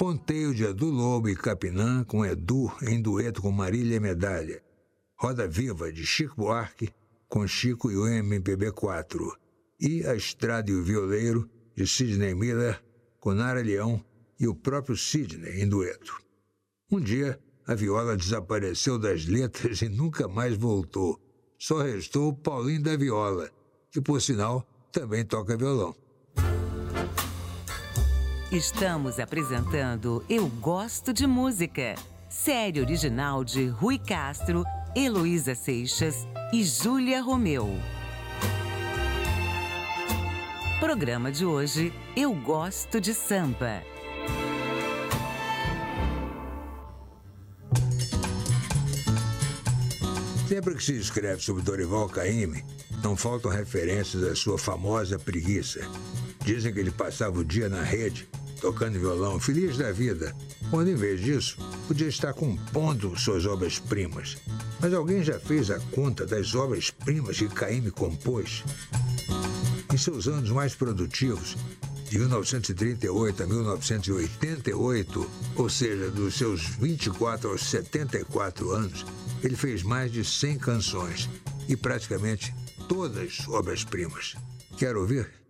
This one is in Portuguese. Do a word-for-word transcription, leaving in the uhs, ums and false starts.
Ponteio de Edu Lobo e Capinã com Edu em dueto com Marília Medalha. Roda Viva de Chico Buarque com Chico e o M P B quatro. E A Estrada e o Violeiro de Sidney Miller com Nara Leão e o próprio Sidney em dueto. Um dia, a viola desapareceu das letras e nunca mais voltou. Só restou o Paulinho da Viola, que, por sinal, também toca violão. Estamos apresentando Eu Gosto de Música, série original de Rui Castro, Heloísa Seixas e Júlia Romeu. Programa de hoje, Eu Gosto de Samba. Sempre que se escreve sobre Dorival Caymmi, não faltam referências à sua famosa preguiça. Dizem que ele passava o dia na rede, tocando violão, feliz da vida, quando, em vez disso, podia estar compondo suas obras-primas. Mas alguém já fez a conta das obras-primas que Caymmi compôs? Em seus anos mais produtivos, de mil novecentos e trinta e oito a mil novecentos e oitenta e oito, ou seja, dos seus vinte e quatro aos setenta e quatro anos, ele fez mais de cem canções e praticamente todas obras-primas. Quer ouvir?